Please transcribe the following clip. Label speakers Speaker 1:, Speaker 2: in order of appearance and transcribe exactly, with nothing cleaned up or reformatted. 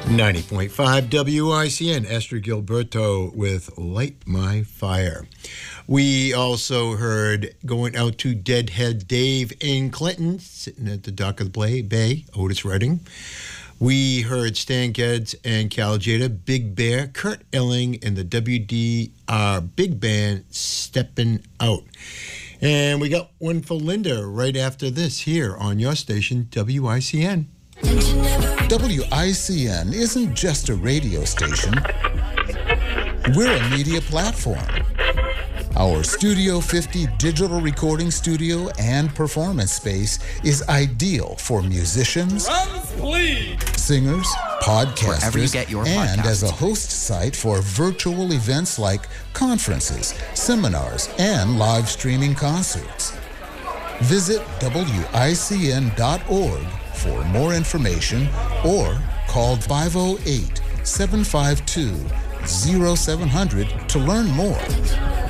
Speaker 1: ninety point five W I C N, Esther Gilberto with Light My Fire. We also heard Going Out to Deadhead Dave in Clinton, sitting at the dock of the bay, Otis Redding. We heard Stan Getz and Cal Jada, Big Bear, Kurt Elling, and the W D R Big Band, Steppin' Out. And we got one for Linda right after this here on your station, W I C N.
Speaker 2: W I C N isn't just a radio station. We're a media platform. Our Studio fifty digital recording studio and performance space is ideal for musicians,
Speaker 3: Drums, please.
Speaker 2: singers, podcasters,
Speaker 4: Wherever you get your
Speaker 2: and
Speaker 4: podcasts.
Speaker 2: as a host site for virtual events like conferences, seminars, and live streaming concerts. Visit W I C N dot org for more information or call five oh eight, seven five two, oh seven hundred to learn more.